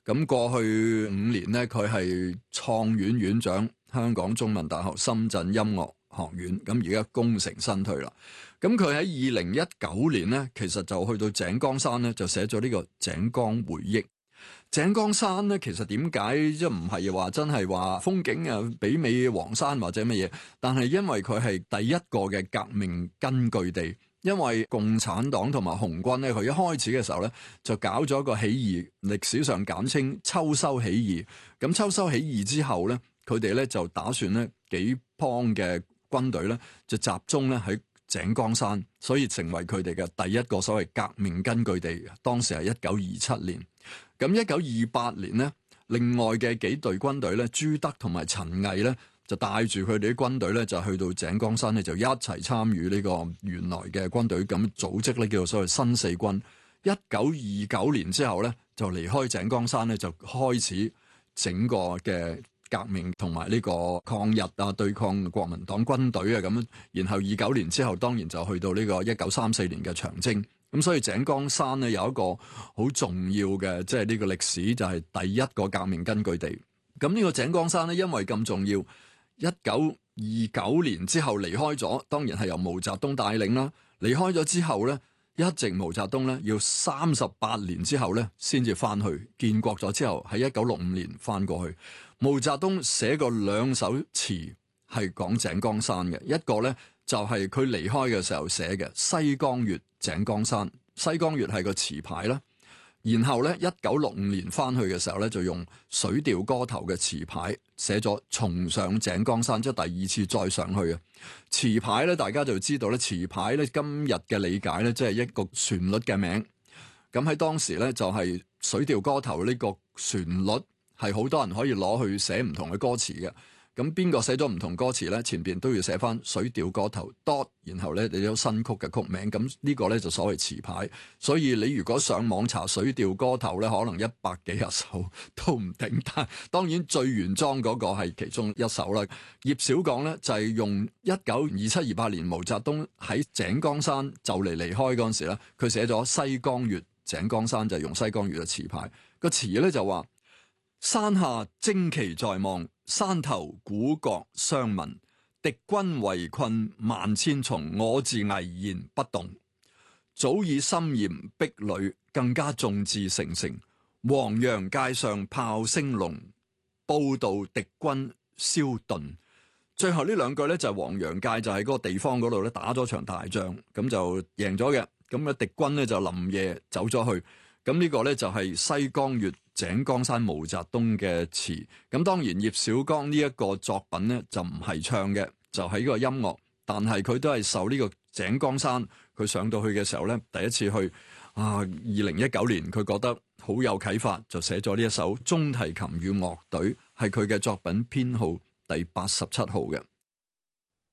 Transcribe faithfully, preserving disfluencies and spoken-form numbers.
咁過去五年呢，佢係創院院長，香港中文大學深圳音樂學院，咁而家功成身退啦。咁佢喺二零一九年呢，其實就去到井岡山呢，就寫咗呢個井岡回憶。井岡山呢，其實點解即唔係話真係話風景啊媲美黃山或者乜嘢？但係因為佢係第一個嘅革命根據地，因為共產黨同埋紅軍咧，佢一開始嘅時候咧就搞咗一個起義，歷史上簡稱秋收起義。咁秋收起義之後咧，佢哋咧就打算咧幾幫嘅軍隊咧就集中咧喺井岡山，所以成為佢哋嘅第一個所謂革命根據地。當時係一九二七年。咁一九二八年呢，另外嘅幾隊軍隊咧，朱德同埋陳毅咧，就帶住佢哋啲軍隊咧，就去到井岡山咧，就一齊參與呢個原來嘅軍隊咁組織咧，叫做所謂新四軍。一九二九年之後咧，就離開井岡山咧，就開始整個嘅革命同埋呢個抗日啊，對抗國民黨軍隊啊咁。然後二九年之後，當然就去到呢個一九三四年嘅長征。咁所以井岡山咧有一個好重要嘅，即係呢個歷史就係第一個革命根據地。咁呢個井岡山咧，因為咁重要，一九二九年之後離開咗，當然係由毛澤東帶領啦。離開咗之後咧，一直毛澤東咧要三十八年之後咧先至翻去建國咗之後，喺一九六五年翻過去。毛澤東寫過兩首詞係講井岡山嘅，一個咧就係佢離開嘅時候寫嘅《西江月》。井岡山，西江月係個詞牌啦。然後咧，一九六五年翻去嘅時候咧，就用水調歌頭嘅詞牌寫咗重上井岡山，即係第二次再上去啊。詞牌咧，大家就知道咧，詞牌咧今日嘅理解咧，即係一個旋律嘅名。咁喺當時咧，就係水調歌頭呢個旋律係好多人可以攞去寫唔同嘅歌詞嘅。咁邊個寫咗唔同歌詞咧？前邊都要寫翻水調歌頭 dot， 然後咧你有新曲嘅曲名。咁呢個咧就所謂詞牌。所以你如果上網查水調歌頭咧，可能一百幾十首都唔定。但當然最原裝嗰個係其中一首啦。葉小講咧就係、是、用一九二七二八年毛澤東喺井岡山就嚟離開嗰陣時咧，佢寫咗西江月，井岡山就係用西江月嘅詞牌。個詞咧就話：山下旌旗在望，山頭鼓角相聞，敵軍圍困萬千重，我自巍然不動。早已深嚴壁壘，更加眾志成城。黃楊界上炮聲隆，報道敵軍宵遁。最後呢兩句咧就係黃楊界就喺嗰個地方嗰度咧打咗場大仗，咁就贏咗嘅。咁啊敵軍咧就臨夜走咗去。咁呢個咧就係西江月井岡山毛澤東嘅詞。咁當然葉小剛呢一個作品咧就唔係唱嘅，就係呢個音樂。但係佢都係受呢個井岡山，佢上到去嘅時候咧，第一次去啊，二零一九年佢覺得好有啟發，就寫咗呢一首中提琴與樂隊，係佢嘅作品編號第八十七號嘅。